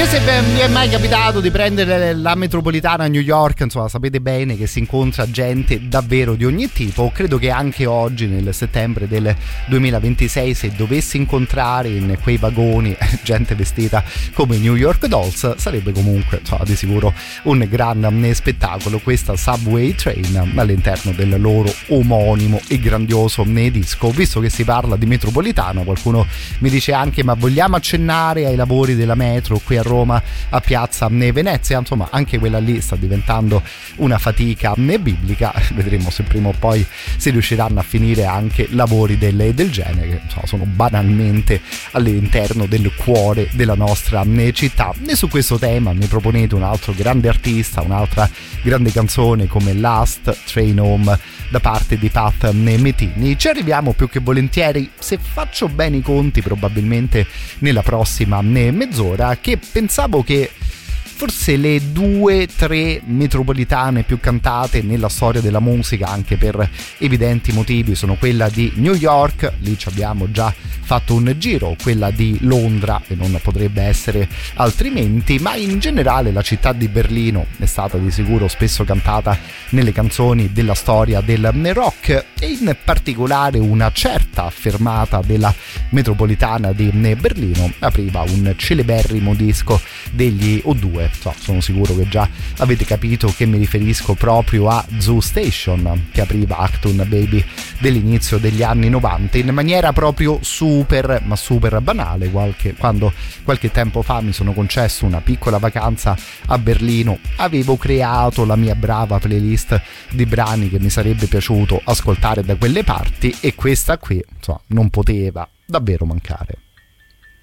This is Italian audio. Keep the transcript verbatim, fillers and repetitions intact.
Se vi è mai capitato di prendere la metropolitana a New York, insomma sapete bene che si incontra gente davvero di ogni tipo. Credo che anche oggi nel settembre del duemilaventisei, se dovessi incontrare in quei vagoni gente vestita come New York Dolls, sarebbe comunque, insomma, di sicuro un gran spettacolo questa Subway Train all'interno del loro omonimo e grandioso disco. Visto che si parla di metropolitana, qualcuno mi dice anche: ma vogliamo accennare ai lavori della metro qui a Roma, a Piazza Venezia? Insomma, anche quella lì sta diventando una fatica biblica. Vedremo se prima o poi si riusciranno a finire anche lavori del, del genere, che insomma, sono banalmente all'interno del cuore della nostra città. E su questo tema mi proponete un altro grande artista, un'altra grande canzone come Last Train Home da parte di Pat Metheny. Ci arriviamo più che volentieri, se faccio bene i conti, probabilmente nella prossima mezz'ora, che pensavo che forse le due, tre metropolitane più cantate nella storia della musica, anche per evidenti motivi, sono quella di New York, lì ci abbiamo già fatto un giro, quella di Londra, e non potrebbe essere altrimenti, ma in generale la città di Berlino è stata di sicuro spesso cantata nelle canzoni della storia del rock, e in particolare una certa fermata della metropolitana di Berlino apriva un celeberrimo disco degli O due. So, sono sicuro che già avete capito che mi riferisco proprio a Zoo Station, che apriva Achtung Baby dell'inizio degli anni novanta in maniera proprio super ma super banale. Qualche, quando qualche tempo fa mi sono concesso una piccola vacanza a Berlino, avevo creato la mia brava playlist di brani che mi sarebbe piaciuto ascoltare da quelle parti, e questa qui, insomma, non poteva davvero mancare.